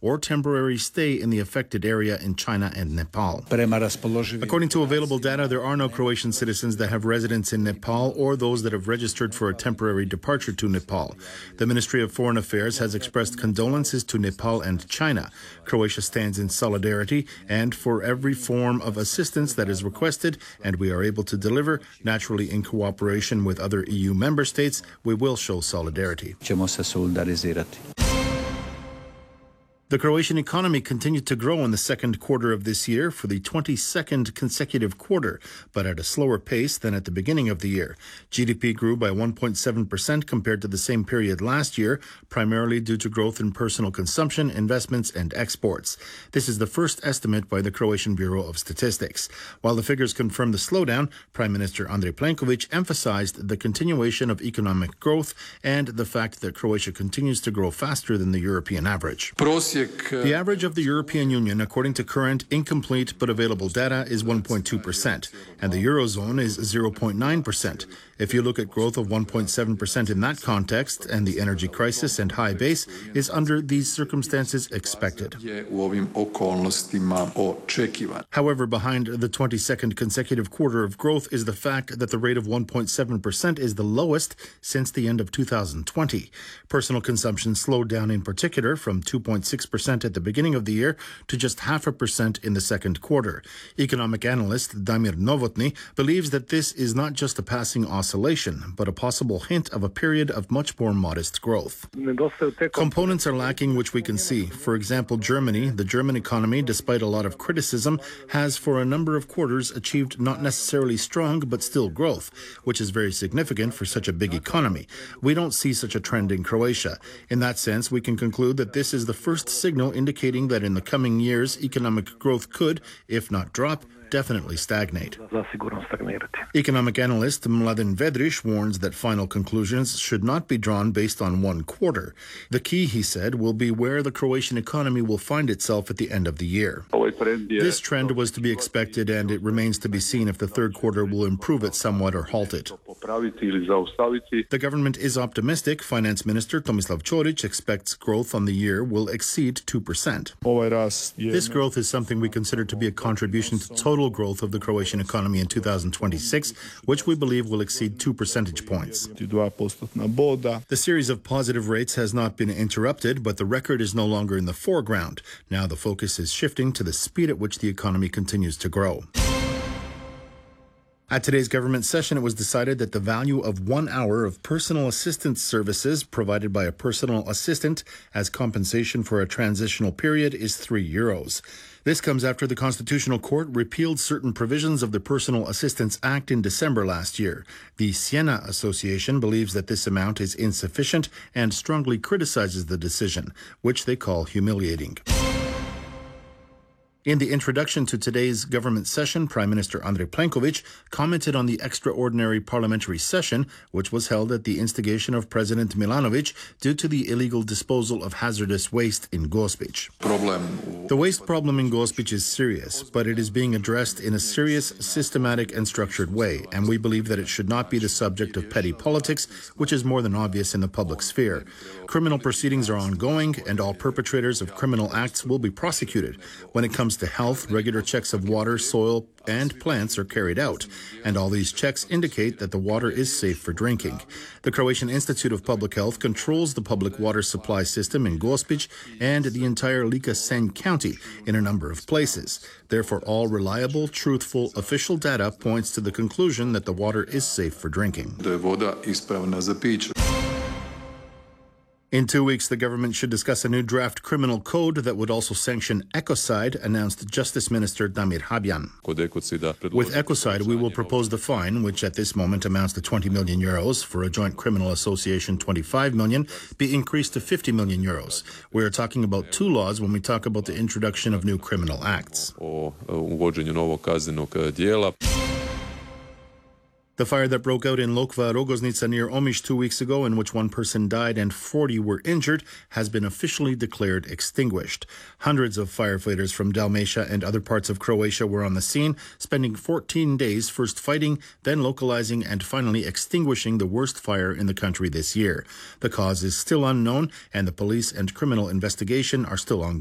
or temporary stay in the affected area in China and Nepal. According to available data, there are no Croatian citizens that have residence in Nepal or those that have registered for a temporary departure to Nepal. The Ministry of Foreign Affairs has expressed condolences to Nepal and China. Croatia stands in solidarity and for every form of assistance that is requested and we are able to deliver, naturally in cooperation with other EU member states, we will show solidarity. The Croatian economy continued to grow in the second quarter of this year for the 22nd consecutive quarter, but at a slower pace than at the beginning of the year. GDP grew by 1.7% compared to the same period last year, primarily due to growth in personal consumption, investments, and exports. This is the first estimate by the Croatian Bureau of Statistics. While the figures confirm the slowdown, Prime Minister Andrej Plenković emphasized the continuation of economic growth and the fact that Croatia continues to grow faster than the European average. The average of the European Union, according to current, incomplete but available data, is 1.2%, and the Eurozone is 0.9%. If you look at growth of 1.7% in that context, and the energy crisis and high base is under these circumstances expected. However, behind the 22nd consecutive quarter of growth is the fact that the rate of 1.7% is the lowest since the end of 2020. Personal consumption slowed down in particular from 2.6% at the beginning of the year to just 0.5% in the second quarter. Economic analyst Damir Novotny believes that this is not just a passing oscillation, but a possible hint of a period of much more modest growth. Components are lacking which we can see. For example, Germany, the German economy, despite a lot of criticism, has for a number of quarters achieved not necessarily strong but still growth, which is very significant for such a big economy. We don't see such a trend in Croatia. In that sense, we can conclude that this is the first signal indicating that in the coming years, economic growth could, if not drop, definitely stagnate. Economic analyst Mladen Vedrish warns that final conclusions should not be drawn based on one quarter. The key, he said, will be where the Croatian economy will find itself at the end of the year. This trend was to be expected, and it remains to be seen if the third quarter will improve it somewhat or halt it. The government is optimistic. Finance Minister Tomislav Ćorić expects growth on the year will exceed 2%. This growth is something we consider to be a contribution to total growth of the Croatian economy in 2026, which we believe will exceed 2 percentage points. The series of positive rates has not been interrupted, but the record is no longer in the foreground. Now the focus is shifting to the speed at which the economy continues to grow. At today's government session, it was decided that the value of 1 hour of personal assistance services provided by a personal assistant as compensation for a transitional period is €3. This comes after the Constitutional Court repealed certain provisions of the Personal Assistance Act in December last year. The Siena Association believes that this amount is insufficient and strongly criticizes the decision, which they call humiliating. In the introduction to today's government session, Prime Minister Andrej Plenković commented on the extraordinary parliamentary session, which was held at the instigation of President Milanović due to the illegal disposal of hazardous waste in Gospić. The waste problem in Gospić is serious, but it is being addressed in a serious, systematic and structured way, and we believe that it should not be the subject of petty politics, which is more than obvious in the public sphere. Criminal proceedings are ongoing, and all perpetrators of criminal acts will be prosecuted. When it comes to health, regular checks of water, soil, and plants are carried out, and all these checks indicate that the water is safe for drinking. The Croatian Institute of Public Health controls the public water supply system in Gospić and the entire Lika-Senj County in a number of places. Therefore, all reliable, truthful, official data points to the conclusion that the water is safe for drinking. In 2 weeks, the government should discuss a new draft criminal code that would also sanction ecocide, announced Justice Minister Damir Habjan. With ecocide, we will propose the fine, which at this moment amounts to €20 million, for a joint criminal association 25 million, be increased to €50 million. We are talking about two laws when we talk about the introduction of new criminal acts. The fire that broke out in Lokva Rogoznica near Omiš 2 weeks ago, in which one person died and 40 were injured, has been officially declared extinguished. Hundreds of firefighters from Dalmatia and other parts of Croatia were on the scene, spending 14 days first fighting, then localizing and finally extinguishing the worst fire in the country this year. The cause is still unknown, and the police and criminal investigation are still ongoing.